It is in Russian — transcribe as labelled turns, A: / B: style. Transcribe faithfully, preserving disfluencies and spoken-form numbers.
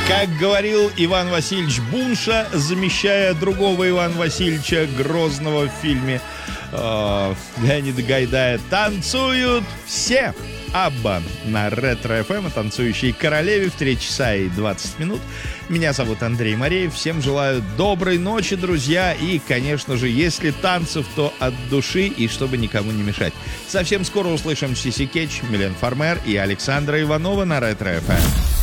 A: Как говорил Иван Васильевич Бунша, замещая другого Ивана Васильевича Грозного в фильме э, Леонида Гайдая, танцуют все. Абба на Ретро-эф эм, танцующей королеве в три часа и двадцать минут. Меня зовут Андрей Мореев. Всем желаю доброй ночи, друзья. И, конечно же, если танцев, то от души и чтобы никому не мешать. Совсем скоро услышим Сиси Кетч, Милен Фармер и Александра Иванова на Ретро-эф эм.